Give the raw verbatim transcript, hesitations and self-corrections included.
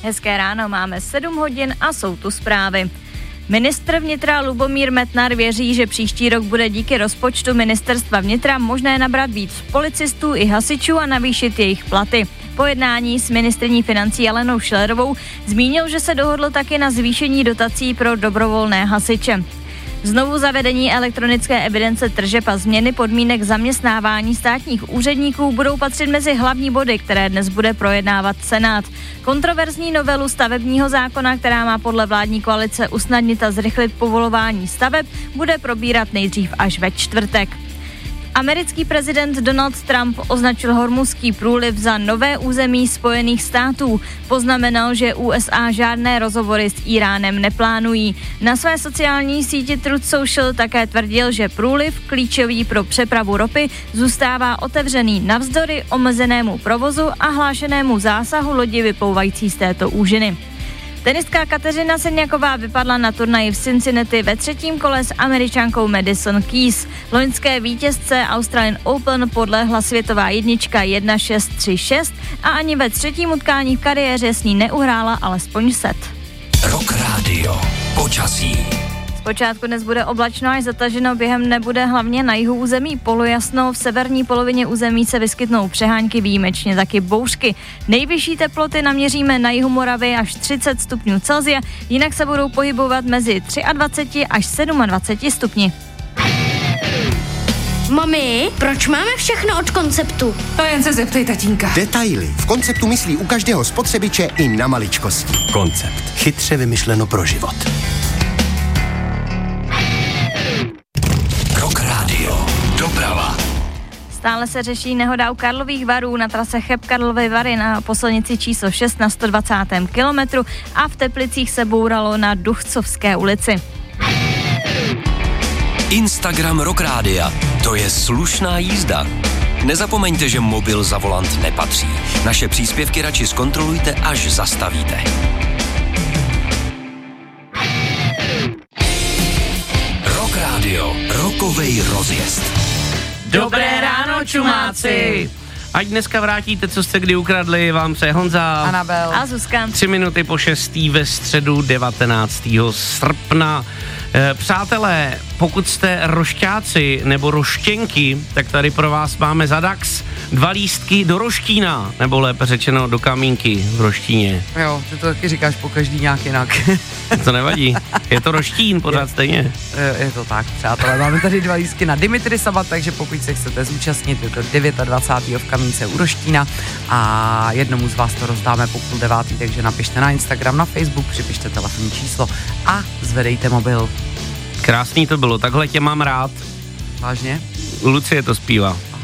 Hezké ráno, máme sedm hodin a jsou tu zprávy. Ministr vnitra Lubomír Metnar věří, že příští rok bude díky rozpočtu ministerstva vnitra možné nabrat víc policistů i hasičů a navýšit jejich platy. Po jednání s ministryní financí Alenou Schillerovou zmínil, že se dohodl taky na zvýšení dotací pro dobrovolné hasiče. Znovu zavedení elektronické evidence tržeb a změny podmínek zaměstnávání státních úředníků budou patřit mezi hlavní body, které dnes bude projednávat Senát. Kontroverzní novelu stavebního zákona, která má podle vládní koalice usnadnit a zrychlit povolování staveb, bude probírat nejdřív až ve čtvrtek. Americký prezident Donald Trump označil Hormuzský průliv za nové území Spojených států. Poznamenal, že U S A žádné rozhovory s Íránem neplánují. Na své sociální síti Truth Social také tvrdil, že průliv, klíčový pro přepravu ropy, zůstává otevřený navzdory omezenému provozu a hlášenému zásahu lodi vyplouvající z této úžiny. Tenistka Kateřina Seniaková vypadla na turnaji v Cincinnati ve třetím kole s Američankou Madison Keys. Loňské vítězce Australian Open podlehla světová jednička jedna šest tři šest a ani ve třetím utkání v kariéře s ní neuhrála alespoň set. Rock Radio. Počasí. Zpočátku dnes bude oblačno až zataženo, během nebude hlavně na jihu území polojasno, v severní polovině území se vyskytnou přehánky, výjimečně taky bouřky. Nejvyšší teploty naměříme na jihu Moravy až třicet stupňů Celsia, jinak se budou pohybovat mezi dvacet tři až dvacet sedm stupni. Mami, proč máme všechno od Konceptu? To jen se zeptej tatínka. Detaily. V Konceptu myslí u každého spotřebiče i na maličkosti. Koncept. Chytře vymyšleno pro život. Rock Radio. Doprava. Stále se řeší nehoda u Karlových Varů na trase Cheb Karlovy Vary na posilnici číslo šest na sto dvacátém kilometru a v Teplicích se bouralo na Duchcovské ulici. Instagram Rock Rádia. To je slušná jízda. Nezapomeňte, že mobil za volant nepatří. Naše příspěvky radši zkontrolujte, až zastavíte. Rock Radio. Rokovej rozjezd. Dobré ráno, čumáci! Ať dneska vrátíte, co jste kdy ukradli, vám přeje Honza, Anabel a Zuzka. Tři minuty po šestý ve středu devatenáctého srpna. E, přátelé, pokud jste rošťáci nebo roštěnky, tak tady pro vás máme za Dax dva lístky do Roštína, nebo lépe řečeno do Kamínky v Roštíně. Jo, ty to taky říkáš po každý nějak jinak. To nevadí, je to Roštín pořád je, stejně. Je, je to tak, přátelé, máme tady dva lístky na Dimitri Sabat, takže pokud se chcete zúčastnit, je to dvacátého devátého v Kamínce u Roštína a jednomu z vás to rozdáme po půl devátý, takže napište na Instagram, na Facebook, připište telefonní číslo a zvedejte mobil. Krásný to bylo, takhle tě mám rád. Vážně? Lucie to zpívá.